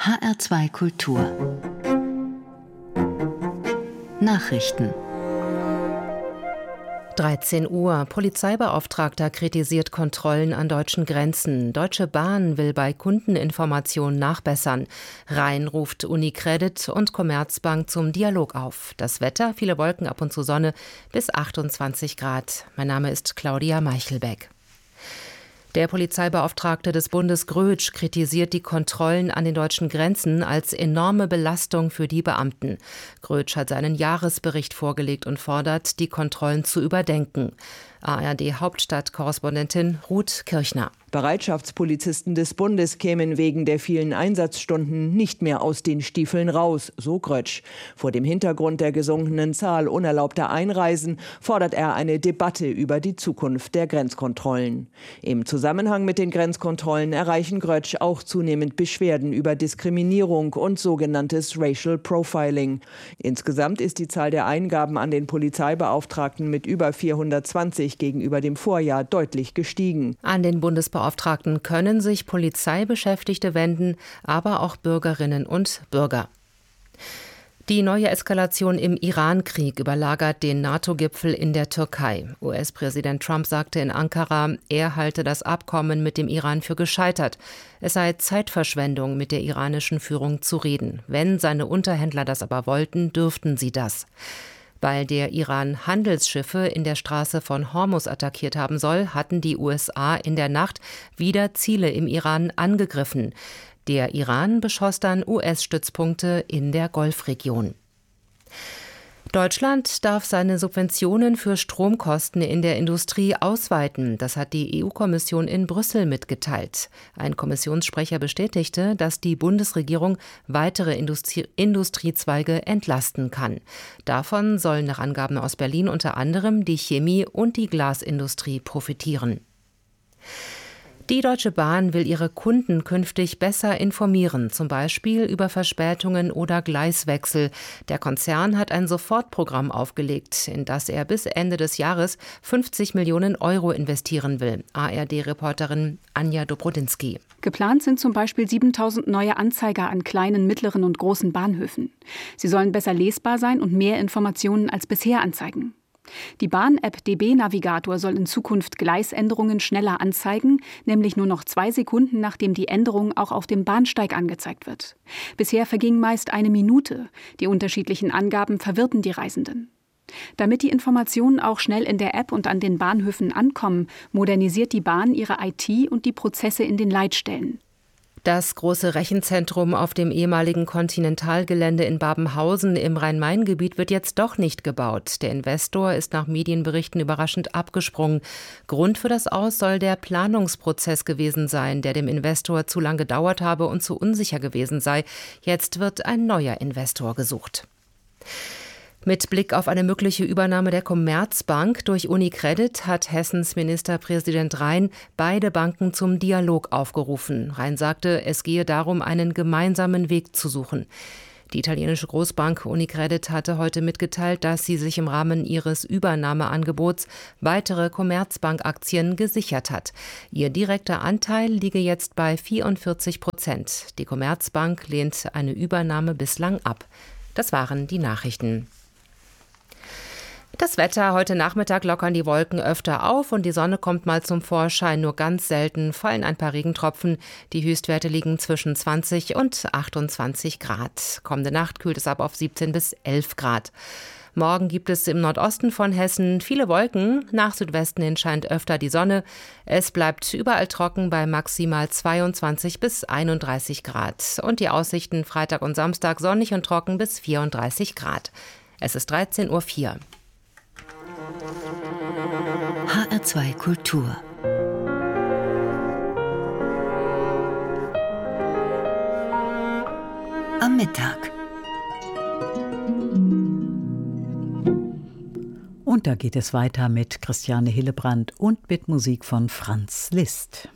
HR2 Kultur Nachrichten 13 Uhr. Polizeibeauftragter kritisiert Kontrollen an deutschen Grenzen. Deutsche Bahn will bei Kundeninformationen nachbessern. Rhein ruft UniCredit und Commerzbank zum Dialog auf. Das Wetter, viele Wolken, ab und zu Sonne, bis 28 Grad. Mein Name ist Claudia Meichelbeck. Der Polizeibeauftragte des Bundes Grötsch kritisiert die Kontrollen an den deutschen Grenzen als enorme Belastung für die Beamten. Grötsch hat seinen Jahresbericht vorgelegt und fordert, die Kontrollen zu überdenken. ARD-Hauptstadt-Korrespondentin Ruth Kirchner. Bereitschaftspolizisten des Bundes kämen wegen der vielen Einsatzstunden nicht mehr aus den Stiefeln raus, so Grötsch. Vor dem Hintergrund der gesunkenen Zahl unerlaubter Einreisen fordert er eine Debatte über die Zukunft der Grenzkontrollen. Im Zusammenhang mit den Grenzkontrollen erreichen Grötsch auch zunehmend Beschwerden über Diskriminierung und sogenanntes Racial Profiling. Insgesamt ist die Zahl der Eingaben an den Polizeibeauftragten mit über 420 gegenüber dem Vorjahr deutlich gestiegen. An den Bundesbeauftragten können sich Polizeibeschäftigte wenden, aber auch Bürgerinnen und Bürger. Die neue Eskalation im Iran-Krieg überlagert den NATO-Gipfel in der Türkei. US-Präsident Trump sagte in Ankara, er halte das Abkommen mit dem Iran für gescheitert. Es sei Zeitverschwendung, mit der iranischen Führung zu reden. Wenn seine Unterhändler das aber wollten, dürften sie das. Weil der Iran Handelsschiffe in der Straße von Hormuz attackiert haben soll, hatten die USA in der Nacht wieder Ziele im Iran angegriffen. Der Iran beschoss dann US-Stützpunkte in der Golfregion. Deutschland darf seine Subventionen für Stromkosten in der Industrie ausweiten. Das hat die EU-Kommission in Brüssel mitgeteilt. Ein Kommissionssprecher bestätigte, dass die Bundesregierung weitere Industriezweige entlasten kann. Davon sollen nach Angaben aus Berlin unter anderem die Chemie- und die Glasindustrie profitieren. Die Deutsche Bahn will ihre Kunden künftig besser informieren, zum Beispiel über Verspätungen oder Gleiswechsel. Der Konzern hat ein Sofortprogramm aufgelegt, in das er bis Ende des Jahres 50 Millionen Euro investieren will. ARD-Reporterin Anja Dobrodinsky. Geplant sind zum Beispiel 7.000 neue Anzeiger an kleinen, mittleren und großen Bahnhöfen. Sie sollen besser lesbar sein und mehr Informationen als bisher anzeigen. Die Bahn-App DB Navigator soll in Zukunft Gleisänderungen schneller anzeigen, nämlich nur noch 2 Sekunden, nachdem die Änderung auch auf dem Bahnsteig angezeigt wird. Bisher verging meist 1 Minute. Die unterschiedlichen Angaben verwirrten die Reisenden. Damit die Informationen auch schnell in der App und an den Bahnhöfen ankommen, modernisiert die Bahn ihre IT und die Prozesse in den Leitstellen. Das große Rechenzentrum auf dem ehemaligen Kontinentalgelände in Babenhausen im Rhein-Main-Gebiet wird jetzt doch nicht gebaut. Der Investor ist nach Medienberichten überraschend abgesprungen. Grund für das Aus soll der Planungsprozess gewesen sein, der dem Investor zu lang gedauert habe und zu unsicher gewesen sei. Jetzt wird ein neuer Investor gesucht. Mit Blick auf eine mögliche Übernahme der Commerzbank durch UniCredit hat Hessens Ministerpräsident Rhein beide Banken zum Dialog aufgerufen. Rhein sagte, es gehe darum, einen gemeinsamen Weg zu suchen. Die italienische Großbank UniCredit hatte heute mitgeteilt, dass sie sich im Rahmen ihres Übernahmeangebots weitere Commerzbank-Aktien gesichert hat. Ihr direkter Anteil liege jetzt bei 44%. Die Commerzbank lehnt eine Übernahme bislang ab. Das waren die Nachrichten. Das Wetter: Heute Nachmittag lockern die Wolken öfter auf und die Sonne kommt mal zum Vorschein. Nur ganz selten fallen ein paar Regentropfen. Die Höchstwerte liegen zwischen 20 und 28 Grad. Kommende Nacht kühlt es ab auf 17 bis 11 Grad. Morgen gibt es im Nordosten von Hessen viele Wolken. Nach Südwesten hin scheint öfter die Sonne. Es bleibt überall trocken bei maximal 22 bis 31 Grad. Und die Aussichten Freitag und Samstag sonnig und trocken bis 34 Grad. Es ist 13:04 Uhr. HR2 Kultur am Mittag. Und da geht es weiter mit Christiane Hillebrand und mit Musik von Franz Liszt.